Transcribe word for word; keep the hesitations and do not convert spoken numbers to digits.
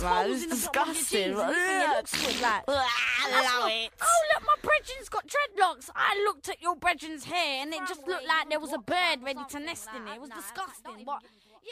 man. holes It's in the bottom of your disgusting. jeans and everything. It looks good, like. I That's love what- it. Oh, look, my brethren's got dreadlocks. I looked at your brethren's hair and it just looked like there was a bird ready to nest in it. It was disgusting. What?